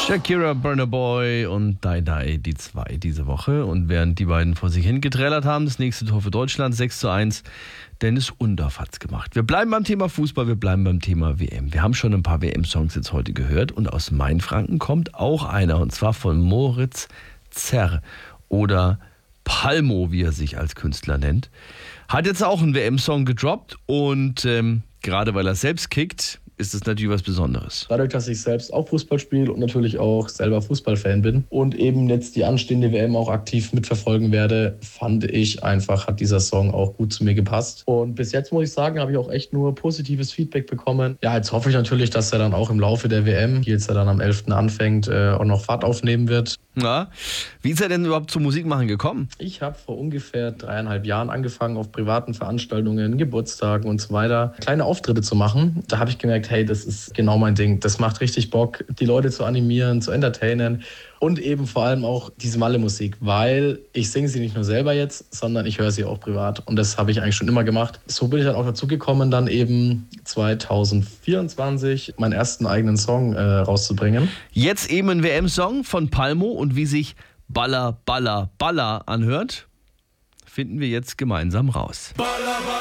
Shakira, Burna Boy und Die Die, die zwei diese Woche. Und während die beiden vor sich hingetrellert haben, das nächste Tor für Deutschland, 6:1, Dennis Undorf hat's gemacht. Wir bleiben beim Thema Fußball, wir bleiben beim Thema WM. Wir haben schon ein paar WM-Songs jetzt heute gehört und aus Mainfranken kommt auch einer, und zwar von Moritz Zerr oder Palmo, wie er sich als Künstler nennt. Hat jetzt auch einen WM-Song gedroppt und gerade weil er selbst kickt, ist es natürlich was Besonderes. Dadurch, dass ich selbst auch Fußball spiele und natürlich auch selber Fußballfan bin und eben jetzt die anstehende WM auch aktiv mitverfolgen werde, fand ich einfach, hat dieser Song auch gut zu mir gepasst. Und bis jetzt muss ich sagen, habe ich auch echt nur positives Feedback bekommen. Ja, jetzt hoffe ich natürlich, dass er dann auch im Laufe der WM, die jetzt ja dann am 11. anfängt, auch noch Fahrt aufnehmen wird. Ja. Wie ist er denn überhaupt zum Musikmachen gekommen? Ich habe vor ungefähr 3,5 Jahren angefangen, auf privaten Veranstaltungen, Geburtstagen und so weiter kleine Auftritte zu machen. Da habe ich gemerkt, hey, das ist genau mein Ding. Das macht richtig Bock, die Leute zu animieren, zu entertainen und eben vor allem auch diese Malle-Musik, weil ich singe sie nicht nur selber jetzt, sondern ich höre sie auch privat und das habe ich eigentlich schon immer gemacht. So bin ich dann auch dazu gekommen, dann eben 2024 meinen ersten eigenen Song rauszubringen. Jetzt eben ein WM-Song von Palmo und wie sich Baller, Baller, Baller anhört, finden wir jetzt gemeinsam raus.